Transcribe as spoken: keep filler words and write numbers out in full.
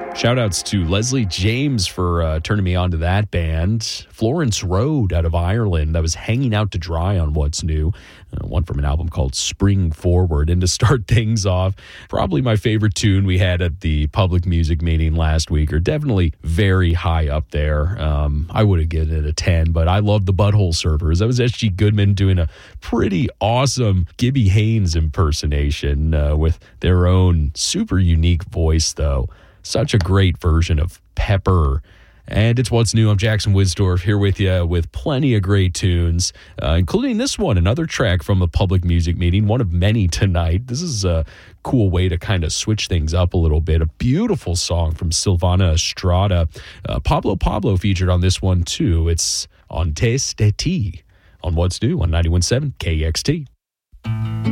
Shout outs to Leslie James for uh, turning me on to that band. Florence Road out of Ireland. That was Hanging Out to Dry on What's New. Uh, one from an album called Spring Forward. And to start things off, probably my favorite tune we had at the public music meeting last week, or definitely very high up there. Um, I would have given it a ten, but I love the Butthole Surfers. That was S G Goodman doing a pretty awesome Gibby Haynes impersonation uh, with their own super unique voice, though. Such a great version of Pepper. And it's What's New. I'm Jackson Wisdorf here with you with plenty of great tunes, uh, including this one, another track from a public music meeting, one of many tonight. This is a cool way to kind of switch things up a little bit. A beautiful song from Silvana Estrada. Uh, Pablo Pablo featured on this one, too. It's Antes de Ti on What's New on ninety-one point seven K X T.